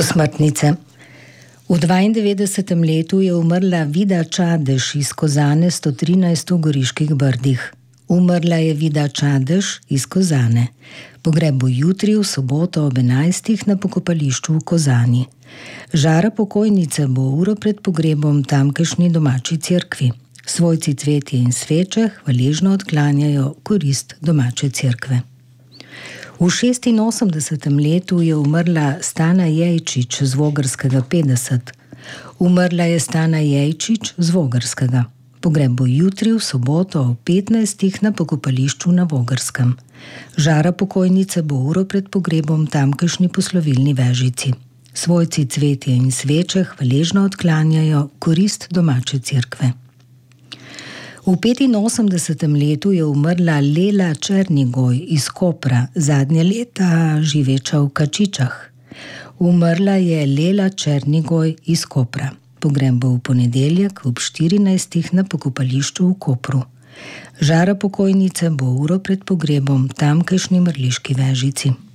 Posmrtnice. V 92. letu je umrla Vida Čadež iz Kozane 113 v Goriških Brdih. Umrla je Vida Čadež iz Kozane. Pogreb bo jutri v soboto ob 11. na pokopališču v Kozani. Žara pokojnice bo uro pred pogrebom tamkajšnji domači cerkvi. Svojci cvetje in sveče hvaležno odklanjajo korist domače cerkve. V 86. letu je umrla Stana Jejčič z Vogrskega 50. Umrla je Stana Jejčič z Vogrskega. Pogreb bo jutri v soboto ob 15. na pokopališču na Vogrskem. Žara pokojnice bo uro pred pogrebom tamkajšnji poslovilni Vežici. Svojci cvetje in sveče hvaležno odklanjajo korist domače cerkve. V 85. letu je umrla Lela Černigoj iz Kopra, zadnje leta živeča v Kačičah. Umrla je Lela Černigoj iz Kopra. Pogreb bo v ponedeljek ob 14. na pokopališču v Kopru. Žara pokojnice bo uro pred pogrebom tamkajšnji Mrliški Vežici.